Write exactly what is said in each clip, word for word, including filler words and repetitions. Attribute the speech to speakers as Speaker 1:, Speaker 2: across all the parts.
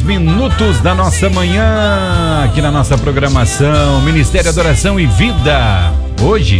Speaker 1: minutos da nossa manhã, aqui na nossa programação, Ministério Adoração e Vida. Hoje,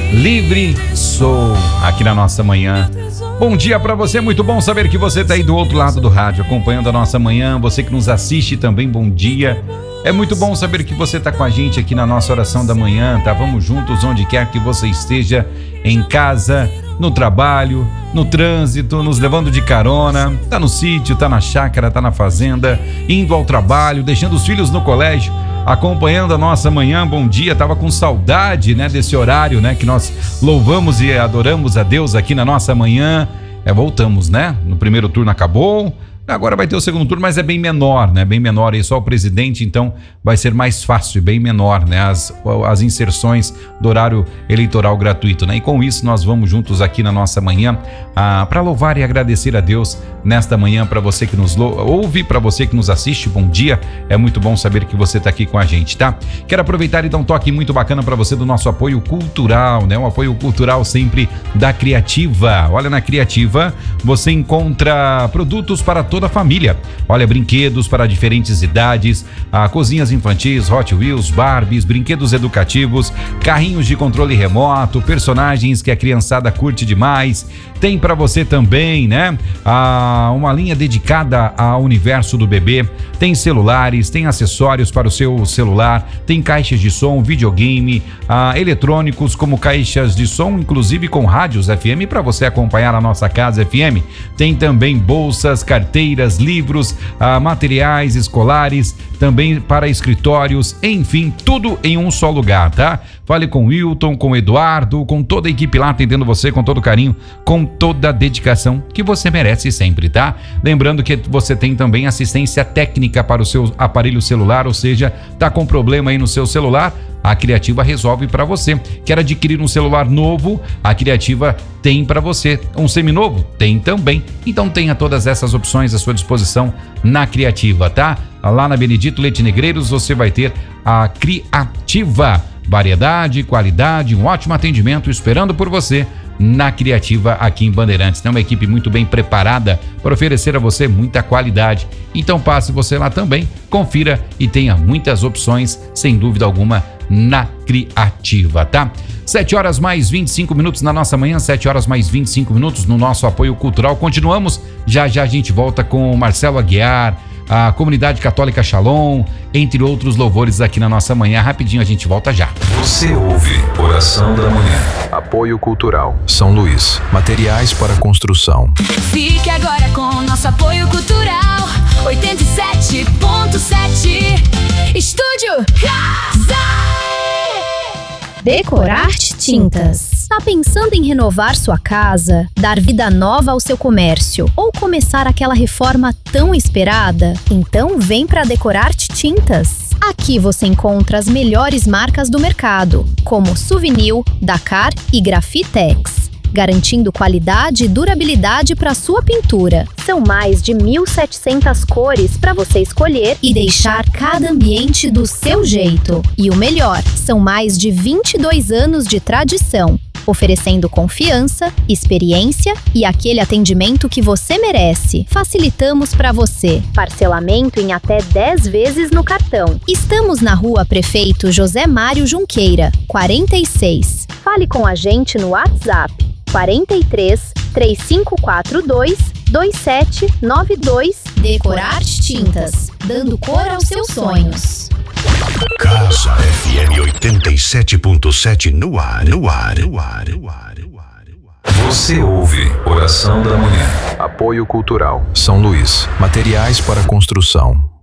Speaker 1: livre sou, aqui na nossa manhã. Bom dia para você, muito bom saber que você está aí do outro lado do rádio, acompanhando a nossa manhã. Você que nos assiste também, bom dia. É muito bom saber que você está com a gente aqui na nossa oração da manhã, tá? Vamos juntos onde quer que você esteja, em casa, no trabalho, no trânsito, nos levando de carona, tá no sítio, tá na chácara, tá na fazenda, indo ao trabalho, deixando os filhos no colégio, acompanhando a nossa manhã. Bom dia, tava com saudade, né, desse horário, né, que nós louvamos e adoramos a Deus aqui na nossa manhã. É, voltamos, né? No primeiro turno acabou. Agora vai ter o segundo turno, mas é bem menor, né? Bem menor aí, só o presidente, então vai ser mais fácil e bem menor, né? As, as inserções do horário eleitoral gratuito, né? E com isso nós vamos juntos aqui na nossa manhã ah, para louvar e agradecer a Deus nesta manhã, para você que nos ouve, para você que nos assiste, bom dia. É muito bom saber que você está aqui com a gente, tá? Quero aproveitar e dar um toque muito bacana para você do nosso apoio cultural, né? Um apoio cultural sempre da Criativa. Olha, na Criativa você encontra produtos para todos toda a família. Olha, brinquedos para diferentes idades, ah, cozinhas infantis, Hot Wheels, Barbies, brinquedos educativos, carrinhos de controle remoto, personagens que a criançada curte demais. Tem para você também, né? Ah, uma linha dedicada ao universo do bebê. Tem celulares, tem acessórios para o seu celular, tem caixas de som, videogame, ah, eletrônicos como caixas de som, inclusive com rádios F M para você acompanhar a nossa casa F M. Tem também bolsas, carteiras, livros, ah, materiais escolares, também para escritórios, enfim, tudo em um só lugar, tá? Fale com o Wilton, com o Eduardo, com toda a equipe lá atendendo você com todo carinho, com toda a dedicação que você merece sempre, tá? Lembrando que você tem também assistência técnica para o seu aparelho celular, ou seja, tá com problema aí no seu celular, a Criativa resolve para você. Quer adquirir um celular novo? A Criativa tem para você. Um seminovo? Tem também. Então tenha todas essas opções à sua disposição na Criativa, tá? Lá na Benedito Leite Negreiros você vai ter a Criativa. Variedade, qualidade, um ótimo atendimento esperando por você na Criativa aqui em Bandeirantes. Tem uma equipe muito bem preparada para oferecer a você muita qualidade. Então passe você lá também, confira e tenha muitas opções, sem dúvida alguma, na Criativa, tá? sete horas mais vinte e cinco minutos na nossa manhã, sete horas mais vinte e cinco minutos no nosso apoio cultural. Continuamos, já já a gente volta com o Marcelo Aguiar, a Comunidade Católica Shalom, entre outros louvores aqui na nossa manhã. Rapidinho a gente volta já.
Speaker 2: Você ouve Oração da Manhã. Apoio Cultural São Luís, materiais para construção.
Speaker 3: Fique agora com o nosso apoio cultural oitenta e sete ponto sete. Estúdio Casa.
Speaker 4: Decorarte Tintas. Tá pensando em renovar sua casa, dar vida nova ao seu comércio ou começar aquela reforma tão esperada? Então vem para Decorarte Tintas. Aqui você encontra as melhores marcas do mercado, como Souvenir, Dakar e Grafitex, garantindo qualidade e durabilidade para sua pintura. São mais de mil e setecentas cores para você escolher e deixar cada ambiente do seu jeito. E o melhor, são mais de vinte e dois anos de tradição, oferecendo confiança, experiência e aquele atendimento que você merece. Facilitamos para você. Parcelamento em até dez vezes no cartão. Estamos na Rua Prefeito José Mário Junqueira, quarenta e seis. Fale com a gente no WhatsApp quarenta e três, três cinco quatro dois, dois sete nove dois. Decorarte Tintas, dando cor aos seus sonhos.
Speaker 2: Casa F M oitenta e sete ponto sete no ar, no ar, no ar, no ar, no ar. Você ouve Oração da Manhã. Apoio Cultural São Luís, materiais para construção.